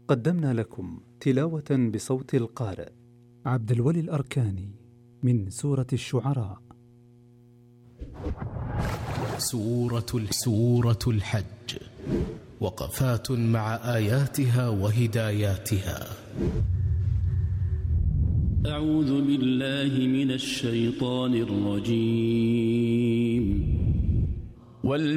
قدمنا لكم تلاوة بصوت القارئ عبد الولي الأركاني من سورة الشعراء. سورة الحج، وقفات مع آياتها وهداياتها. أعوذ بالله من الشيطان الرجيم.